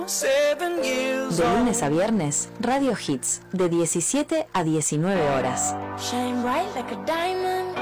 De lunes a viernes, Radio Hits, de 17 a 19 horas. Shine bright like a diamond.